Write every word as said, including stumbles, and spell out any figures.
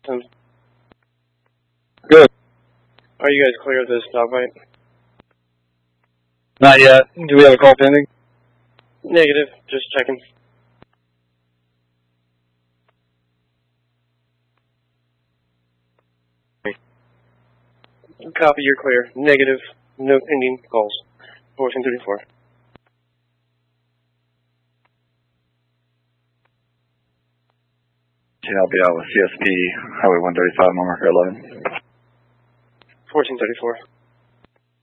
Tim. Good. Are you guys clear of this dogfight? Not yet. Do we have a call pending? Negative. Just checking. Copy, you're clear. Negative. No pending calls. fourteen thirty-four. I'll be out with C S P, Highway one thirty-five, Marker eleven. fourteen thirty-four.